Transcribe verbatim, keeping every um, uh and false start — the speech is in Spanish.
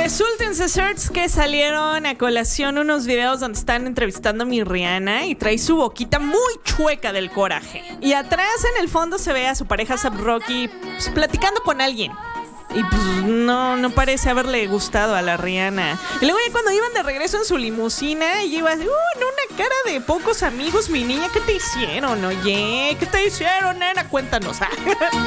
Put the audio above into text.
Resulta en Search que salieron a colación unos videos donde están entrevistando a mi Rihanna y trae su boquita muy chueca del coraje. Y atrás en el fondo se ve a su pareja A$ap Rocky pues, platicando con alguien. Y pues no, no parece haberle gustado a la Rihanna. Y luego ya cuando iban de regreso en su limusina, ella iba así, uh, en una cara de pocos amigos, mi niña, ¿qué te hicieron? Oye, ¿qué te hicieron, nena? Cuéntanos.